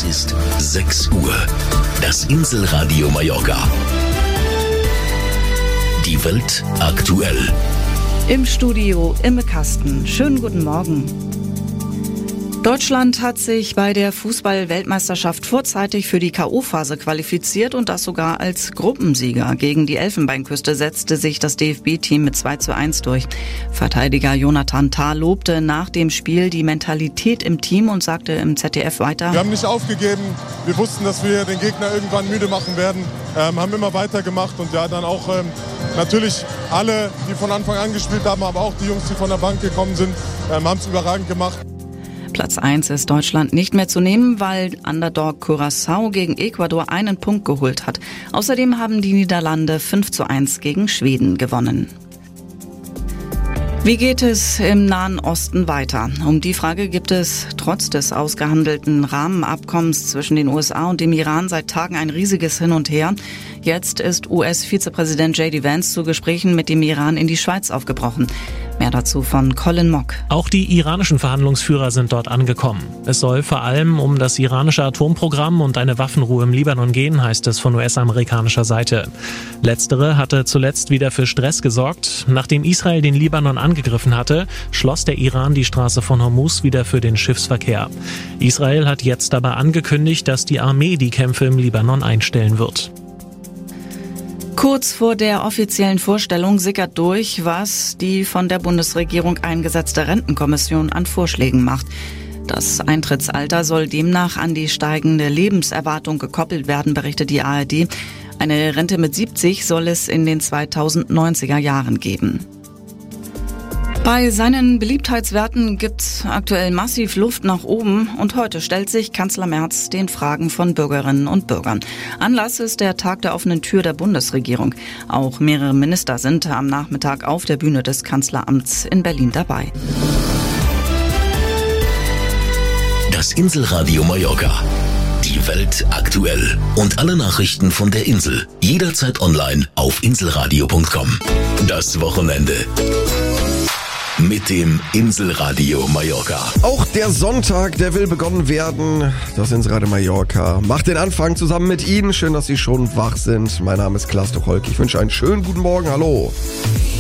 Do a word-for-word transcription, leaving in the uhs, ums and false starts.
Es ist sechs Uhr. Das Inselradio Mallorca. Die Welt aktuell. Im Studio Imme Kasten. Schönen guten Morgen. Deutschland hat sich bei der Fußball-Weltmeisterschaft vorzeitig für die K O-Phase qualifiziert und das sogar als Gruppensieger. Gegen die Elfenbeinküste setzte sich das D F B-Team mit zwei zu eins durch. Verteidiger Jonathan Tah lobte nach dem Spiel die Mentalität im Team und sagte im Z D F weiter: Wir haben nicht aufgegeben. Wir wussten, dass wir den Gegner irgendwann müde machen werden. Ähm, haben immer weitergemacht und ja, dann auch ähm, natürlich alle, die von Anfang an gespielt haben, aber auch die Jungs, die von der Bank gekommen sind, ähm, haben es überragend gemacht. Platz eins ist Deutschland nicht mehr zu nehmen, weil Underdog Curaçao gegen Ecuador einen Punkt geholt hat. Außerdem haben die Niederlande fünf zu eins gegen Schweden gewonnen. Wie geht es im Nahen Osten weiter? Um die Frage gibt es trotz des ausgehandelten Rahmenabkommens zwischen den U S A und dem Iran seit Tagen ein riesiges Hin und Her. Jetzt ist U S-Vizepräsident J D Vance zu Gesprächen mit dem Iran in die Schweiz aufgebrochen. Mehr dazu von Colin Mock. Auch die iranischen Verhandlungsführer sind dort angekommen. Es soll vor allem um das iranische Atomprogramm und eine Waffenruhe im Libanon gehen, heißt es von U S-amerikanischer Seite. Letztere hatte zuletzt wieder für Stress gesorgt. Nachdem Israel den Libanon angegriffen hatte, schloss der Iran die Straße von Hormuz wieder für den Schiffsverkehr. Israel hat jetzt aber angekündigt, dass die Armee die Kämpfe im Libanon einstellen wird. Kurz vor der offiziellen Vorstellung sickert durch, was die von der Bundesregierung eingesetzte Rentenkommission an Vorschlägen macht. Das Eintrittsalter soll demnach an die steigende Lebenserwartung gekoppelt werden, berichtet die A R D. Eine Rente mit siebzig soll es in den zweitausendneunziger Jahren geben. Bei seinen Beliebtheitswerten gibt's aktuell massiv Luft nach oben und heute stellt sich Kanzler Merz den Fragen von Bürgerinnen und Bürgern. Anlass ist der Tag der offenen Tür der Bundesregierung. Auch mehrere Minister sind am Nachmittag auf der Bühne des Kanzleramts in Berlin dabei. Das Inselradio Mallorca. Die Welt aktuell. Und alle Nachrichten von der Insel. Jederzeit online auf inselradio punkt com. Das Wochenende mit dem Inselradio Mallorca. Auch der Sonntag, der will begonnen werden. Das Inselradio Mallorca macht den Anfang zusammen mit Ihnen. Schön, dass Sie schon wach sind. Mein Name ist Klaas Tucholke. Ich wünsche einen schönen guten Morgen. Hallo.